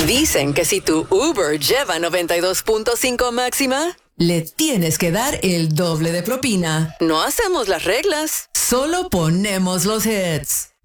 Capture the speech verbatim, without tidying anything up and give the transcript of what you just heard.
Dicen que si tu Uber lleva noventa y dos punto cinco máxima, le tienes que dar el doble de propina. No hacemos las reglas, solo ponemos los hits.